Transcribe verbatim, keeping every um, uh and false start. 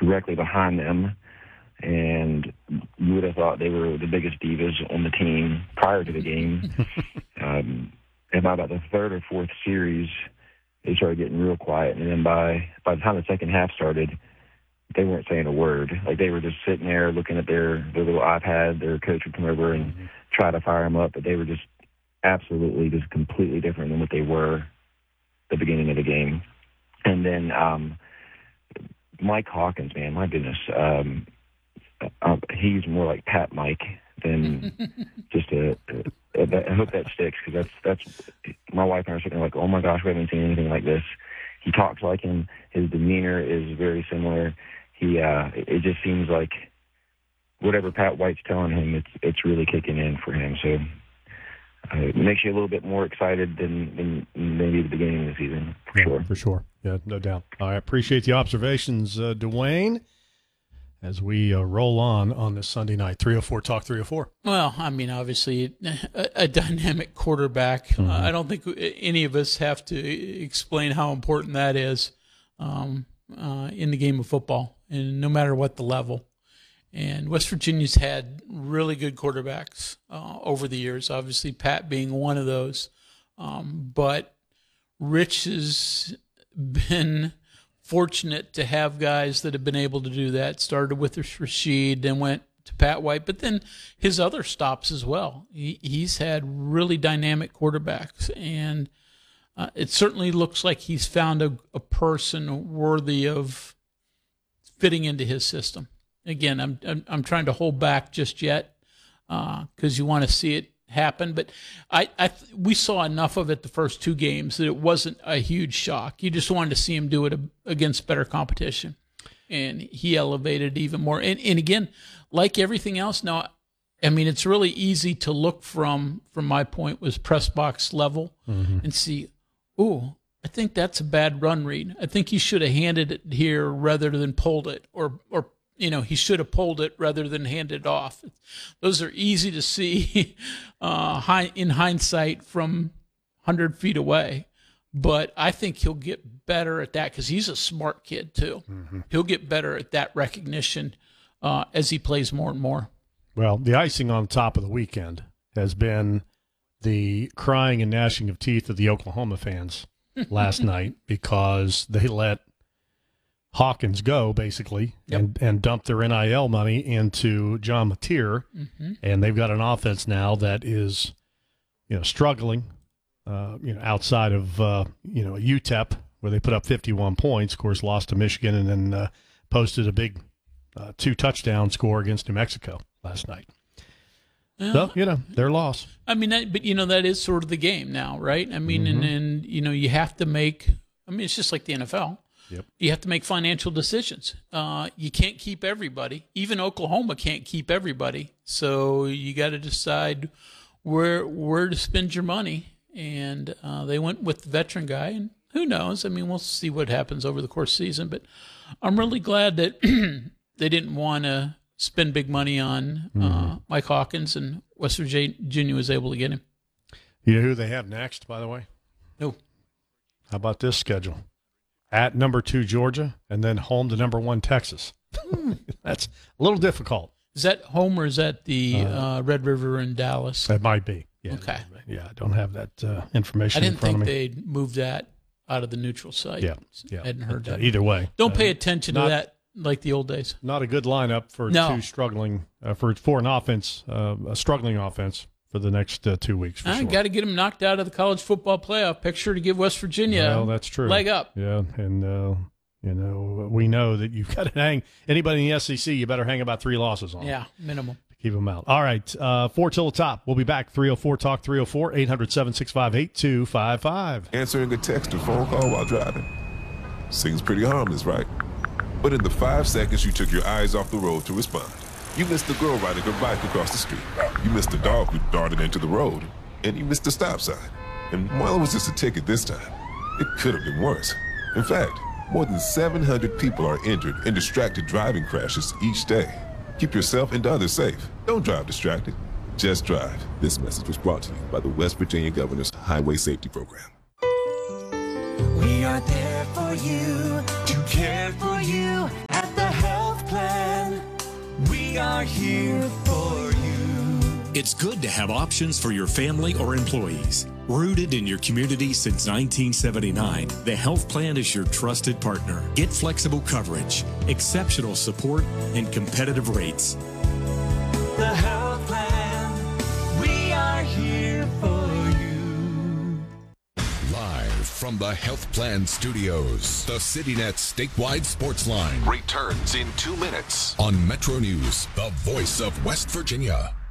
directly behind them, and you would have thought they were the biggest divas on the team prior to the game. um, and by about the third or fourth series, they started getting real quiet. And then by, by the time the second half started, they weren't saying a word. Like, they were just sitting there looking at their, their little iPad. Their coach would come over and mm-hmm. try to fire them up, but they were just absolutely just completely different than what they were at the beginning of the game. And then um, Mike Hawkins, man, my goodness, um, uh, he's more like Pat Mike than just a, a, a. I hope that sticks, because that's that's my wife and I are sitting there like, oh my gosh, we haven't seen anything like this. He talks like him. His demeanor is very similar. He uh, it just seems like whatever Pat White's telling him, it's it's really kicking in for him. So uh, it makes you a little bit more excited than, than maybe the beginning of the season, for yeah, sure. For sure, yeah, no doubt. I appreciate the observations, uh, Dwayne, as we uh, roll on on this Sunday night. three oh four Talk three oh four. Well, I mean, obviously, a, a dynamic quarterback. Mm-hmm. Uh, I don't think any of us have to explain how important that is um, uh, in the game of football, and no matter what the level. And West Virginia's had really good quarterbacks uh, over the years, obviously Pat being one of those. Um, but Rich has been fortunate to have guys that have been able to do that. Started with Rashid, then went to Pat White, but then his other stops as well. He, he's had really dynamic quarterbacks, and uh, it certainly looks like he's found a, a person worthy of fitting into his system. Again, I'm I'm, I'm trying to hold back just yet because uh, you want to see it happen. But I, I we saw enough of it the first two games that it wasn't a huge shock. You just wanted to see him do it against better competition, and he elevated even more. And and again, like everything else, now, I mean, it's really easy to look from from my point was press box level mm-hmm. and see, ooh, I think that's a bad run read. I think he should have handed it here rather than pulled it, or or. You know, he should have pulled it rather than handed it off. Those are easy to see uh, high, in hindsight from one hundred feet away. But I think he'll get better at that because he's a smart kid, too. Mm-hmm. He'll get better at that recognition uh, as he plays more and more. Well, the icing on top of the weekend has been the crying and gnashing of teeth of the Oklahoma fans last night because they let Hawkins go, basically, yep. and, and dump their N I L money into John Mateer, mm-hmm. and they've got an offense now that is, you know, struggling, uh, you know, outside of, uh, you know, U T E P, where they put up fifty-one points, of course, lost to Michigan, and then uh, posted a big uh, two-touchdown score against New Mexico last night. Yeah. So, you know, their loss. I mean, that, but, you know, that is sort of the game now, right? I mean, mm-hmm. and, and, you know, you have to make, I mean, it's just like the N F L. Yep. You have to make financial decisions. Uh, you can't keep everybody. Even Oklahoma can't keep everybody. So you got to decide where where to spend your money. And uh, they went with the veteran guy. And who knows? I mean, we'll see what happens over the course of the season. But I'm really glad that they didn't want to spend big money on uh, mm-hmm. Mike Hawkins, and West Virginia was able to get him. You know who they have next, by the way? No. How about this schedule? At number two, Georgia, and then home to number one, Texas. That's a little difficult. Is that home or is that the uh, uh, Red River in Dallas? That might be. Yeah, okay. Yeah, I don't have that uh, information I didn't in front think of me. they'd move that out of the neutral site. Yeah, yeah. I hadn't heard but, that. Uh, either way. Don't uh, pay attention not, to that like the old days. Not a good lineup for no. two struggling, uh, for, for an offense, uh, a struggling offense. For the next uh, two weeks, for I sure. got to get them knocked out of the college football playoff picture to give West Virginia well, that's true. leg up. Yeah, and uh, you know we know that you've got to hang anybody in the S E C. You better hang about three losses on. Yeah, minimum. To keep them out. All right, uh, four till the top. We'll be back. three oh four Talk three oh four eight hundred seven six five eight two five five. Answering a text or phone call while driving seems pretty harmless, right? But in the five seconds you took your eyes off the road to respond, you missed the girl riding her bike across the street. You missed the dog who darted into the road. And you missed the stop sign. And while it was just a ticket this time, it could have been worse. In fact, more than seven hundred people are injured in distracted driving crashes each day. Keep yourself and others safe. Don't drive distracted. Just drive. This message was brought to you by the West Virginia Governor's Highway Safety Program. We are there for you, to care for you at the help. we are here for you. It's good to have options for your family or employees. Rooted in your community since nineteen seventy-nine, the Health Plan is your trusted partner. Get flexible coverage, exceptional support, and competitive rates. The Health Plan, we are here for you. Live from the Health Plan Studios, the CityNet statewide sports line returns in two minutes on Metro News, the voice of West Virginia.